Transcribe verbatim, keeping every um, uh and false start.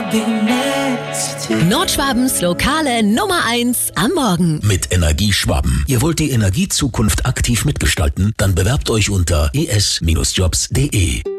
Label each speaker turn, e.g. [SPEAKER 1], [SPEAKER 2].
[SPEAKER 1] Nordschwabens lokale Nummer eins am Morgen.
[SPEAKER 2] Mit Energieschwaben. Ihr wollt die Energiezukunft aktiv mitgestalten? Dann bewerbt euch unter e s Bindestrich jobs punkt de.